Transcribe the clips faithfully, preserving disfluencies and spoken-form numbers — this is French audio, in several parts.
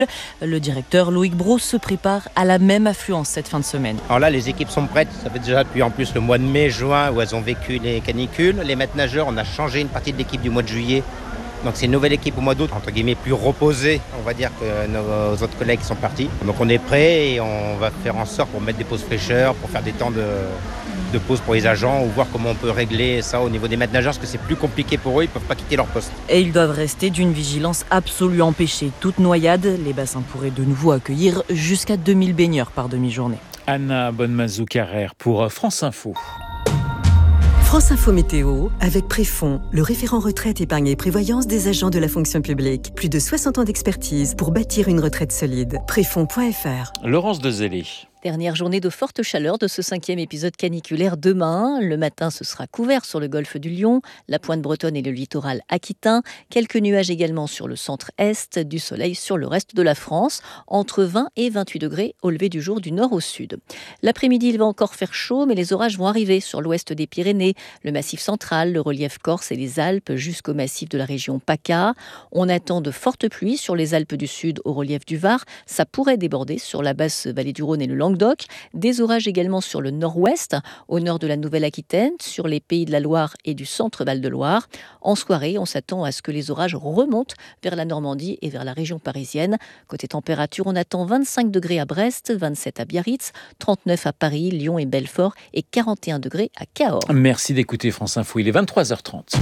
Le directeur Loïc Brault se prépare à la même affluence cette fin de semaine. Alors là, les équipes sont prêtes. Ça fait déjà depuis en plus le mois de mai, juin, où elles ont vécu les canicules. Les maîtres nageurs, on a changé une partie de l'équipe du mois de juillet. Donc c'est une nouvelle équipe au mois d'août, entre guillemets plus reposée, on va dire, que nos autres collègues qui sont partis. Donc on est prêt et on va faire en sorte pour mettre des pauses fraîcheurs, pour faire des temps de, de pause pour les agents ou voir comment on peut régler ça au niveau des maîtres nageurs, parce que c'est plus compliqué pour eux, ils ne peuvent pas quitter leur poste. Et ils doivent rester d'une vigilance absolue, empêcher toute noyade. Les bassins pourraient de nouveau accueillir jusqu'à deux mille baigneurs par demi-journée. Anna Bonnemazou-Carrère pour France Info. France Info Météo, avec Préfond, le référent retraite, épargne et prévoyance des agents de la fonction publique. Plus de soixante ans d'expertise pour bâtir une retraite solide. Préfond point f r. Laurence Dezellé. Dernière journée de forte chaleur de ce cinquième épisode caniculaire demain. Le matin, ce sera couvert sur le golfe du Lion, la pointe bretonne et le littoral aquitain. Quelques nuages également sur le centre-est, du soleil sur le reste de la France, entre vingt et vingt-huit degrés au lever du jour du nord au sud. L'après-midi, il va encore faire chaud, mais les orages vont arriver sur l'ouest des Pyrénées, le massif central, le relief corse et les Alpes jusqu'au massif de la région PACA. On attend de fortes pluies sur les Alpes du Sud au relief du Var. Ça pourrait déborder sur la basse vallée du Rhône et le Languedoc. Des orages également sur le nord-ouest, au nord de la Nouvelle-Aquitaine, sur les Pays de la Loire et du centre Val-de-Loire. En soirée, on s'attend à ce que les orages remontent vers la Normandie et vers la région parisienne. Côté température, on attend vingt-cinq degrés à Brest, vingt-sept à Biarritz, trente-neuf à Paris, Lyon et Belfort et quarante et un degrés à Cahors. Merci d'écouter France Info, il est vingt-trois heures trente.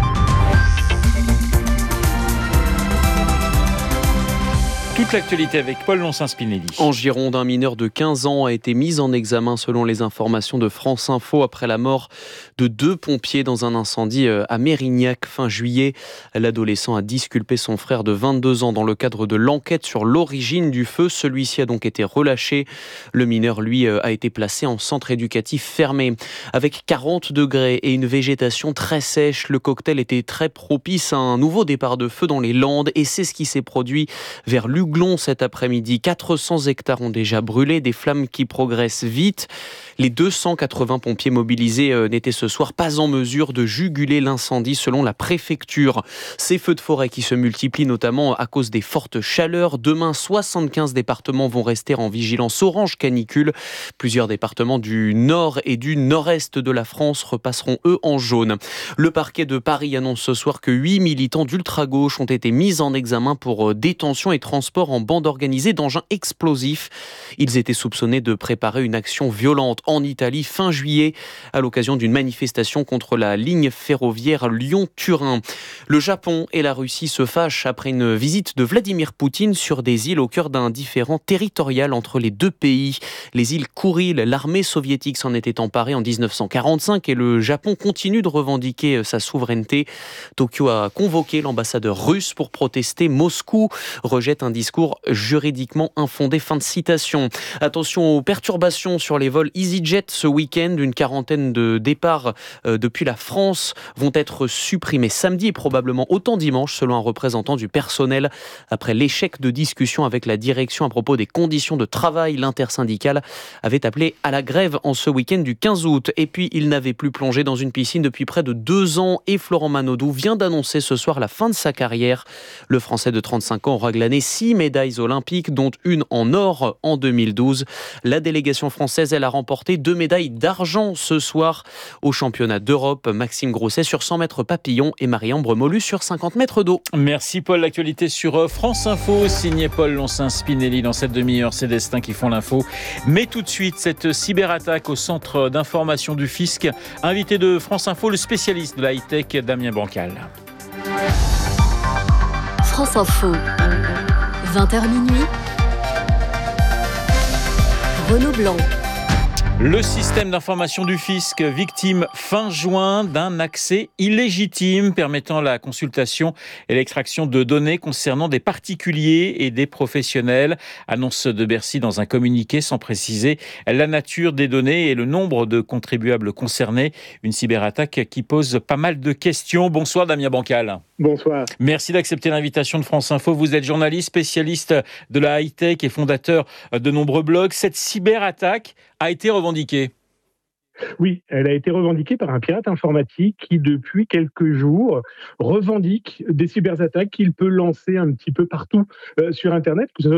Toute l'actualité avec Paul Lonsin-Spinelli. En Gironde, un mineur de quinze ans a été mis en examen selon les informations de France Info après la mort de deux pompiers dans un incendie à Mérignac fin juillet. L'adolescent a disculpé son frère de vingt-deux ans dans le cadre de l'enquête sur l'origine du feu. Celui-ci a donc été relâché. Le mineur, lui, a été placé en centre éducatif fermé. Avec quarante degrés et une végétation très sèche, le cocktail était très propice à un nouveau départ de feu dans les Landes et c'est ce qui s'est produit vers Luglon cet après-midi. quatre cents hectares ont déjà brûlé, des flammes qui progressent vite. Les deux cent quatre-vingts pompiers mobilisés euh, n'étaient ce soir pas en mesure de juguler l'incendie selon la préfecture. Ces feux de forêt qui se multiplient notamment à cause des fortes chaleurs. Demain, soixante-quinze départements vont rester en vigilance orange canicule. Plusieurs départements du nord et du nord-est de la France repasseront eux en jaune. Le parquet de Paris annonce ce soir que huit militants d'ultra-gauche ont été mis en examen pour détention et transport en bande organisée d'engins explosifs. Ils étaient soupçonnés de préparer une action violente en Italie fin juillet à l'occasion d'une manifestation contre la ligne ferroviaire Lyon-Turin. Le Japon et la Russie se fâchent après une visite de Vladimir Poutine sur des îles au cœur d'un différend territorial entre les deux pays. Les îles Kouril, l'armée soviétique s'en était emparée en dix-neuf cent quarante-cinq et le Japon continue de revendiquer sa souveraineté. Tokyo a convoqué l'ambassadeur russe pour protester. Moscou rejette un discours juridiquement infondé. Fin de citation. Attention aux perturbations sur les vols EasyJet ce week-end. Une quarantaine de départs euh, depuis la France vont être supprimés samedi et probablement autant dimanche selon un représentant du personnel. Après l'échec de discussion avec la direction à propos des conditions de travail, l'intersyndicale avait appelé à la grève en ce week-end du quinze août. Et puis il n'avait plus plongé dans une piscine depuis près de deux ans et Florent Manodou vient d'annoncer ce soir la fin de sa carrière. Le Français de trente-cinq ans aura glané six médailles olympiques, dont une en or en deux mille douze. La délégation française, elle a remporté deux médailles d'argent ce soir au championnat d'Europe. Maxime Grousset sur cent mètres papillon et Marie-Ambre Molu sur cinquante mètres d'eau. Merci Paul, l'actualité sur France Info, signé Paul Lonsin-Spinelli. Dans cette demi-heure, c'est Destin qui font l'info. Mais tout de suite, cette cyberattaque au centre d'information du fisc. Invité de France Info, le spécialiste de la high-tech, Damien Bancal. France Info, vingt heures minuit, Renaud Blanc. Le système d'information du fisc, victime fin juin d'un accès illégitime permettant la consultation et l'extraction de données concernant des particuliers et des professionnels. Annonce de Bercy dans un communiqué sans préciser la nature des données et le nombre de contribuables concernés. Une cyberattaque qui pose pas mal de questions. Bonsoir Damien Bancal. Bonsoir. Merci d'accepter l'invitation de France Info. Vous êtes journaliste, spécialiste de la high-tech et fondateur de nombreux blogs. Cette cyberattaque a été revendiquée. Oui, elle a été revendiquée par un pirate informatique qui, depuis quelques jours, revendique des cyberattaques qu'il peut lancer un petit peu partout euh, sur Internet, que ce soit